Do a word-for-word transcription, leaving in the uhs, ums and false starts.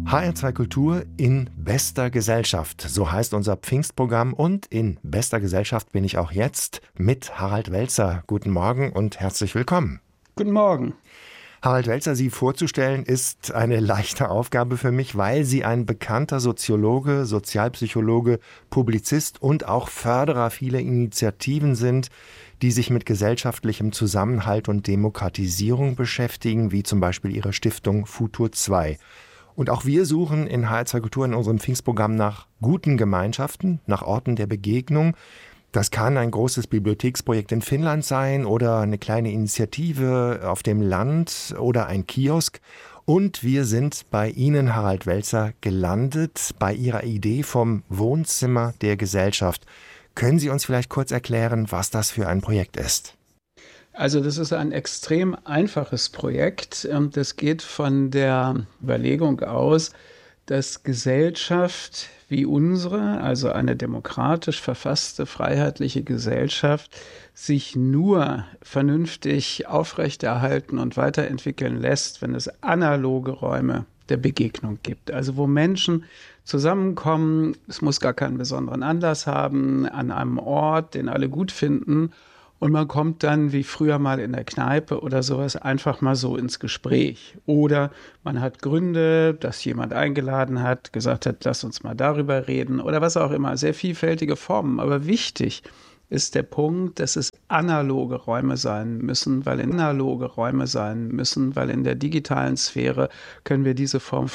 H R zwei Kultur in bester Gesellschaft, so heißt unser Pfingstprogramm, und in bester Gesellschaft bin ich auch jetzt mit Harald Welzer. Guten Morgen und herzlich willkommen. Guten Morgen. Harald Welzer, Sie vorzustellen, ist eine leichte Aufgabe für mich, weil Sie ein bekannter Soziologe, Sozialpsychologe, Publizist und auch Förderer vieler Initiativen sind, die sich mit gesellschaftlichem Zusammenhalt und Demokratisierung beschäftigen, wie zum Beispiel Ihre Stiftung Futur zwei. Und auch wir suchen in H R zwei Kultur in unserem Pfingstprogramm nach guten Gemeinschaften, nach Orten der Begegnung. Das kann ein großes Bibliotheksprojekt in Finnland sein oder eine kleine Initiative auf dem Land oder ein Kiosk. Und wir sind bei Ihnen, Harald Welzer, gelandet bei Ihrer Idee vom Wohnzimmer der Gesellschaft. Können Sie uns vielleicht kurz erklären, was das für ein Projekt ist? Also das ist ein extrem einfaches Projekt. Das geht von der Überlegung aus, dass Gesellschaft wie unsere, also eine demokratisch verfasste, freiheitliche Gesellschaft, sich nur vernünftig aufrechterhalten und weiterentwickeln lässt, wenn es analoge Räume der Begegnung gibt. Also wo Menschen zusammenkommen, es muss gar keinen besonderen Anlass haben, an einem Ort, den alle gut finden, und man kommt dann, wie früher mal in der Kneipe oder sowas, einfach mal so ins Gespräch. Oder man hat Gründe, dass jemand eingeladen hat, gesagt hat, lass uns mal darüber reden oder was auch immer. Sehr vielfältige Formen. Aber wichtig ist der Punkt, dass es analoge Räume sein müssen, weil in analoge Räume sein müssen, weil in der digitalen Sphäre können wir diese Form